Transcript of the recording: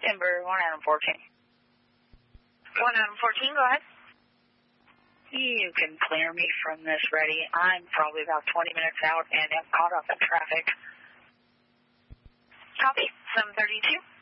Timber 1 Adam 14. 1 Adam 14, go ahead. You can clear me from this ready. I'm probably about 20 minutes out and am caught up in traffic. Copy, 732.